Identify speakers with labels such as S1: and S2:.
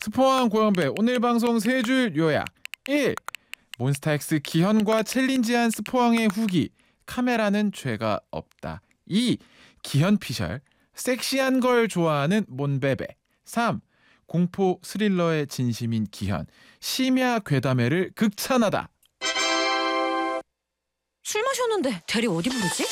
S1: 스포왕 고영배 오늘 방송 세 줄 요약. 1. 몬스타엑스 기현과 챌린지한 스포왕의 후기. 카메라는 죄가 없다. 2. 기현 피셜. 섹시한 걸 좋아하는 몬베베. 3. 공포 스릴러의 진심인 기현. 심야 괴담회를 극찬하다.
S2: 술 마셨는데 대리 어디 부르지?